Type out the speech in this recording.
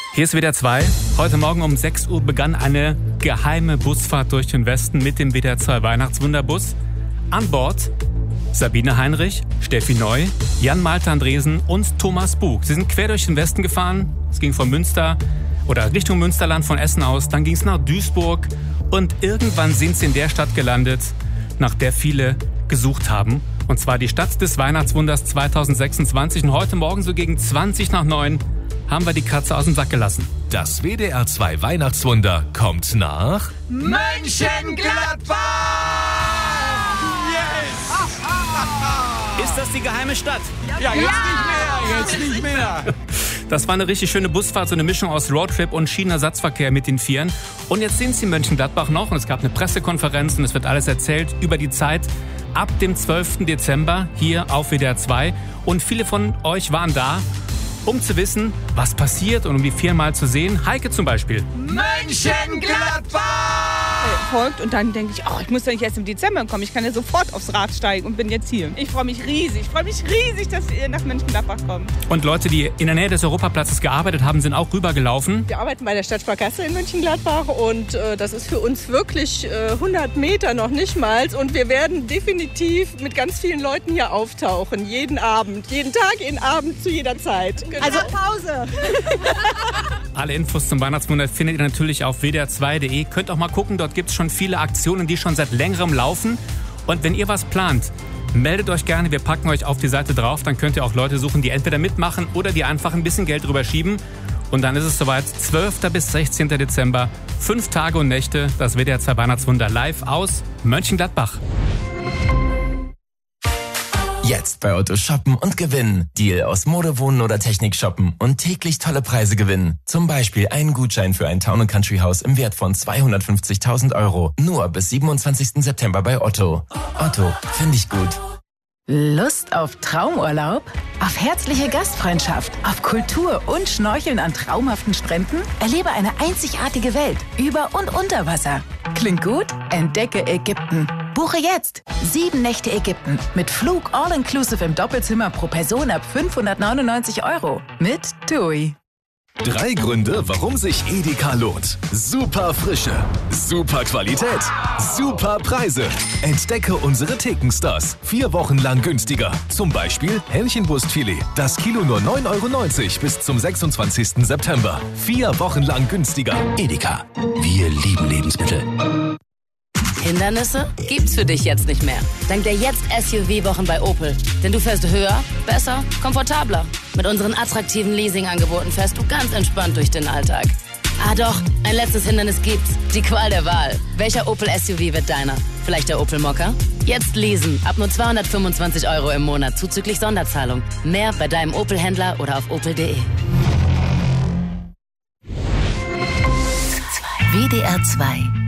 Hier ist WDR 2. Heute Morgen um 6 Uhr begann eine geheime Busfahrt durch den Westen mit dem WDR 2 Weihnachtswunderbus. An Bord Sabine Heinrich, Steffi Neu, Jan-Malte Andresen und Thomas Bug. Sie sind quer durch den Westen gefahren. Es ging von Münster oder Richtung Münsterland von Essen aus. Dann ging es nach Duisburg und irgendwann sind sie in der Stadt gelandet, nach der viele gesucht haben. Und zwar die Stadt des Weihnachtswunders 2026. Und heute Morgen so gegen 20:09 haben wir die Katze aus dem Sack gelassen. Das WDR 2 Weihnachtswunder kommt nach Mönchengladbach! Ist das die geheime Stadt? Ja, jetzt nicht mehr. Das war eine richtig schöne Busfahrt, so eine Mischung aus Roadtrip und Schienenersatzverkehr mit den Vieren. Und jetzt sind sie in Mönchengladbach noch und es gab eine Pressekonferenz und es wird alles erzählt über die Zeit ab dem 12. Dezember hier auf WDR 2. Und viele von euch waren da, um zu wissen, was passiert und um die Vieren mal zu sehen. Heike zum Beispiel. Mönchengladbach! Folgt und dann denke ich, ich muss ja nicht erst im Dezember kommen, ich kann ja sofort aufs Rad steigen und bin jetzt hier. Ich freue mich riesig, dass ihr nach Mönchengladbach kommt. Und Leute, die in der Nähe des Europaplatzes gearbeitet haben, sind auch rübergelaufen. Wir arbeiten bei der Stadtsparkasse in Mönchengladbach und das ist für uns wirklich 100 Meter noch nicht mal. Und wir werden definitiv mit ganz vielen Leuten hier auftauchen, jeden Abend, jeden Tag, jeden Abend, zu jeder Zeit. Genau. Also Pause. Alle Infos zum Weihnachtswunder findet ihr natürlich auf wdr2.de. Könnt auch mal gucken, dort gibt es schon viele Aktionen, die schon seit längerem laufen. Und wenn ihr was plant, meldet euch gerne, wir packen euch auf die Seite drauf. Dann könnt ihr auch Leute suchen, die entweder mitmachen oder die einfach ein bisschen Geld drüber schieben. Und dann ist es soweit, 12. bis 16. Dezember, 5 Tage und Nächte, das WDR 2 Weihnachtswunder live aus Mönchengladbach. Jetzt bei Otto shoppen und gewinnen. Deal aus Mode, Wohnen oder Technik shoppen und täglich tolle Preise gewinnen. Zum Beispiel einen Gutschein für ein Town & Country Haus im Wert von 250.000 €. Nur bis 27. September bei Otto. Otto, finde ich gut. Lust auf Traumurlaub? Auf herzliche Gastfreundschaft? Auf Kultur und Schnorcheln an traumhaften Stränden? Erlebe eine einzigartige Welt über und unter Wasser. Klingt gut? Entdecke Ägypten. Buche jetzt 7 Nächte Ägypten mit Flug all-inclusive im Doppelzimmer pro Person ab 599 € mit TUI. 3 Gründe, warum sich Edeka lohnt. Super Frische, super Qualität, super Preise. Entdecke unsere Thekenstars. 4 Wochen lang günstiger. Zum Beispiel Hähnchenbrustfilet. Das Kilo nur 9,90 € bis zum 26. September. 4 Wochen lang günstiger. Edeka. Wir lieben Lebensmittel. Hindernisse gibt's für dich jetzt nicht mehr. Dank der Jetzt-SUV-Wochen bei Opel. Denn du fährst höher, besser, komfortabler. Mit unseren attraktiven Leasingangeboten fährst du ganz entspannt durch den Alltag. Ah doch, ein letztes Hindernis gibt's. Die Qual der Wahl. Welcher Opel-SUV wird deiner? Vielleicht der Opel Mokka? Jetzt leasen. Ab nur 225 € im Monat zuzüglich Sonderzahlung. Mehr bei deinem Opel-Händler oder auf opel.de. WDR 2